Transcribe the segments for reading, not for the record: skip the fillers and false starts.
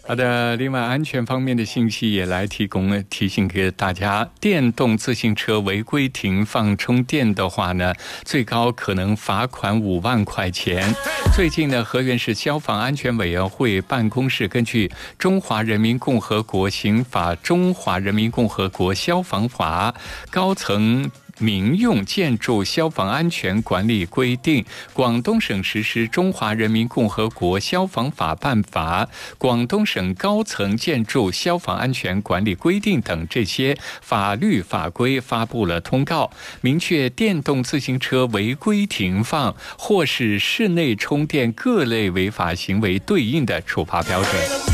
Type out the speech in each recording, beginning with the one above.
好的，另外安全方面的信息也来提醒给大家，电动自行车违规停放充电的话呢，最高可能罚款5万块钱。最近呢，河源市消防安全委员会办公室根据《中华人民共和国刑法》《中华人民共和国消防法》高层民用建筑消防安全管理规定、广东省实施《中华人民共和国消防法办法》、广东省高层建筑消防安全管理规定等这些法律法规发布了通告，明确电动自行车违规停放或是室内充电各类违法行为对应的处罚标准。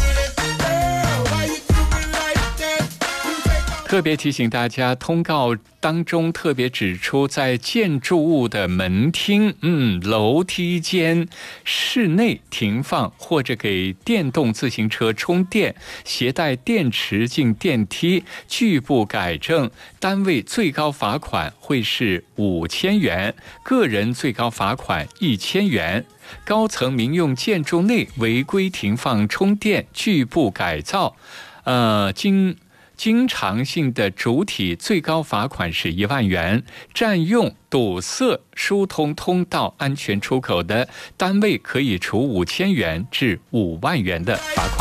特别提醒大家，通告当中特别指出，在建筑物的门厅、楼梯间、室内停放或者给电动自行车充电、携带电池进电梯，拒不改正，单位最高罚款会是5000元，个人最高罚款1000元。高层民用建筑内违规停放充电、拒不改造，经常性的主体最高罚款是1万元，占用、堵塞疏通通道安全出口的单位可以处5000元至5万元的罚款。